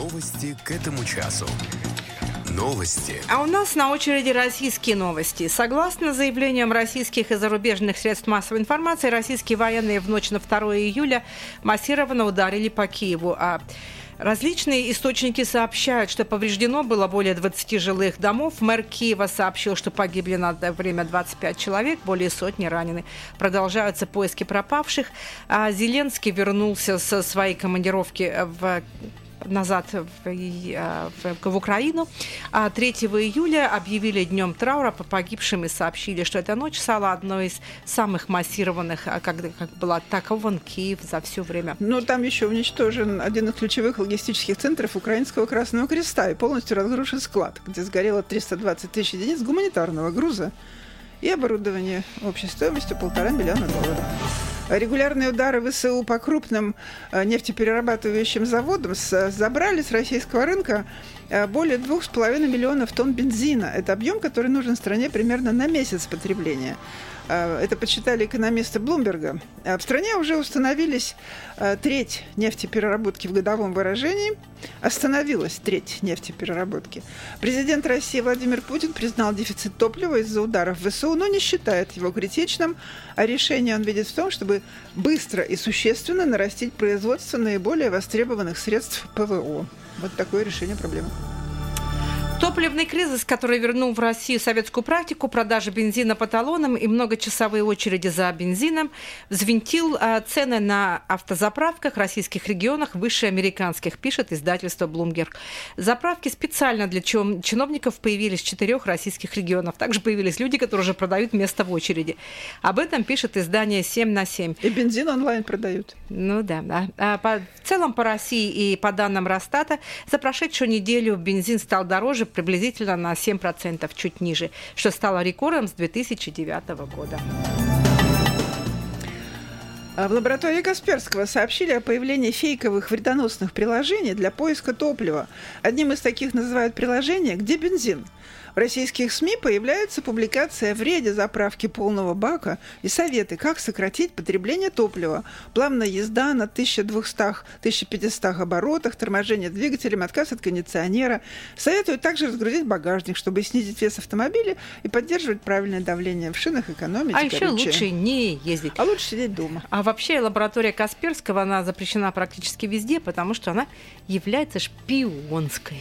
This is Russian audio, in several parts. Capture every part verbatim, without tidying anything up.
Новости к этому часу. Новости. А у нас на очереди российские новости. Согласно заявлениям российских и зарубежных средств массовой информации, российские военные в ночь на второе июля массированно ударили по Киеву. А различные источники сообщают, что повреждено было более двадцати жилых домов. Мэр Киева сообщил, что погибли на время двадцать пять человек, более сотни ранены. Продолжаются поиски пропавших. А Зеленский вернулся со своей командировки в назад в, в, в Украину. А третьего июля объявили днем траура по погибшим и сообщили, что эта ночь стала одной из самых массированных, как, как был атакован Киев за все время. Но там еще уничтожен один из ключевых логистических центров Украинского Красного Креста и полностью разрушен склад, где сгорело триста двадцать тысяч единиц гуманитарного груза и оборудования общей стоимостью полтора миллиона долларов. Регулярные удары ВСУ по крупным нефтеперерабатывающим заводам забрали с российского рынка более двух с половиной миллионов тонн бензина. Это объем, который нужен стране примерно на месяц потребления. Это подсчитали экономисты Блумберга. В стране уже установились треть нефтепереработки в годовом выражении. Остановилась треть нефтепереработки. Президент России Владимир Путин признал дефицит топлива из-за ударов ВСУ, но не считает его критичным. А решение он видит в том, чтобы быстро и существенно нарастить производство наиболее востребованных средств ПВО. Вот такое решение проблемы. Топливный кризис, который вернул в Россию советскую практику продажи бензина по талонам и многочасовые очереди за бензином, взвинтил цены на автозаправках в российских регионах выше американских, пишет издательство Bloomberg. Заправки специально для чиновников появились в четырех российских регионах. Также появились люди, которые уже продают место в очереди. Об этом пишет издание семь на семь. И бензин онлайн продают. Ну да, да. А по, в целом по России и по данным Росстата за прошедшую неделю бензин стал дороже приблизительно на семь процентов, чуть ниже, что стало рекордом с две тысячи девятого года. В лаборатории Касперского сообщили о появлении фейковых вредоносных приложений для поиска топлива. Одним из таких называют приложение «Где бензин?». В российских СМИ появляется публикация о вреде заправки полного бака и советы, как сократить потребление топлива. Плавная езда на тысяча двести - тысяча пятьсот оборотах, торможение двигателем, отказ от кондиционера. Советуют также разгрузить багажник, чтобы снизить вес автомобиля и поддерживать правильное давление в шинах, экономить. А еще лучше не ездить. А лучше сидеть дома. А вообще лаборатория Касперского, она запрещена практически везде, потому что она является шпионской.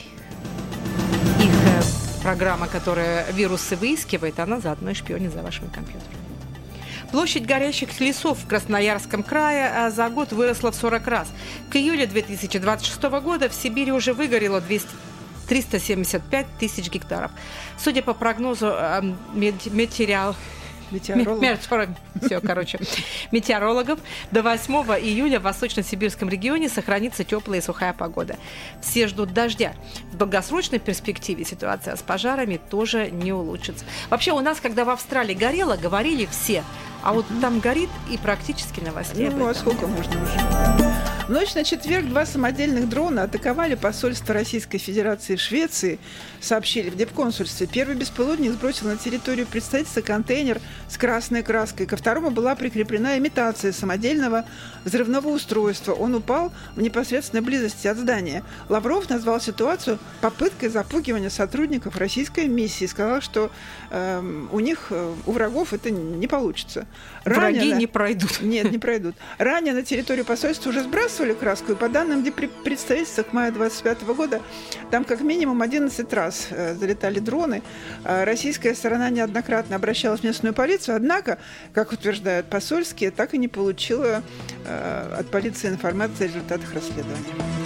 Их программа, которая вирусы выискивает, она заодно и шпионит за вашими компьютерами. Площадь горящих лесов в Красноярском крае за год выросла в сорок раз. К июлю две тысячи двадцать шестого года в Сибири уже выгорело триста семьдесят пять тысяч гектаров. Судя по прогнозу метеорологов, Метеоролог. Все, короче, метеорологов, до восьмого июля в Восточно-Сибирском регионе сохранится теплая и сухая погода. Все ждут дождя. В долгосрочной перспективе ситуация с пожарами тоже не улучшится. Вообще у нас, когда в Австралии горело, говорили все, а вот там горит и практически новостей. Ну, а сколько можно уже? В ночь на четверг два самодельных дрона атаковали посольство Российской Федерации в Швеции, сообщили в дипконсульстве. Первый беспилотник сбросил на территорию представительства контейнер с красной краской. Ко второму была прикреплена имитация самодельного взрывного устройства. Он упал в непосредственной близости от здания. Лавров назвал ситуацию попыткой запугивания сотрудников российской миссии. Сказал, что э, у них, у врагов это не получится. Враги Ранее, не пройдут. Нет, не пройдут. Ранее на территорию посольства уже сбрасывали краску, и по данным представительства к маю двадцать пятого года там как минимум одиннадцать раз э, залетали дроны. Э, российская сторона неоднократно обращалась в местную полицию, однако, как утверждают посольские, так и не получила э, от полиции информации о результатах расследования.